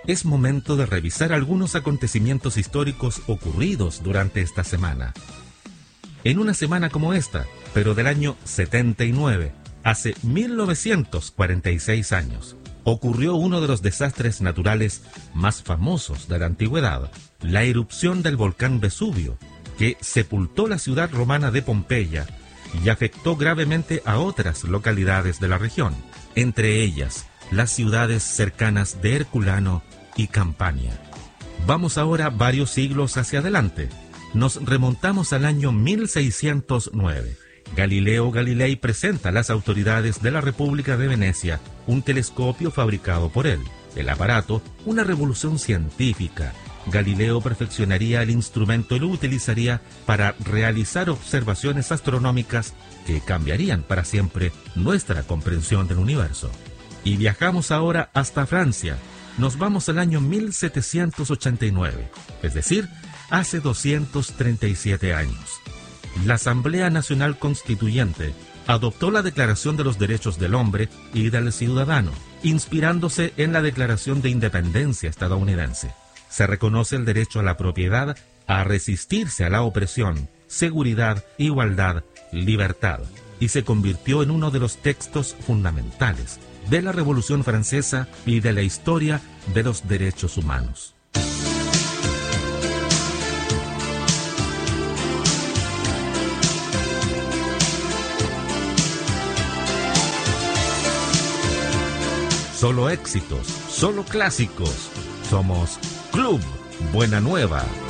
es momento de revisar algunos acontecimientos históricos ocurridos durante esta semana. En una semana como esta, pero del año 79, hace 1946 años, ocurrió uno de los desastres naturales más famosos de la antigüedad, la erupción del volcán Vesubio, que sepultó la ciudad romana de Pompeya y afectó gravemente a otras localidades de la región, entre ellas las ciudades cercanas de Herculano y Campania. Vamos ahora varios siglos hacia adelante. Nos remontamos al año 1609. Galileo Galilei presenta a las autoridades de la República de Venecia un telescopio fabricado por él. El aparato, una revolución científica. Galileo perfeccionaría el instrumento y lo utilizaría para realizar observaciones astronómicas que cambiarían para siempre nuestra comprensión del universo. Y viajamos ahora hasta Francia. Nos vamos al año 1789, es decir, hace 237 años. La Asamblea Nacional Constituyente adoptó la Declaración de los Derechos del Hombre y del Ciudadano, inspirándose en la Declaración de Independencia estadounidense. Se reconoce el derecho a la propiedad, a resistirse a la opresión, seguridad, igualdad, libertad, y se convirtió en uno de los textos fundamentales de la Revolución Francesa y de la historia de los derechos humanos. Solo éxitos, solo clásicos. Somos Club Buena Nueva.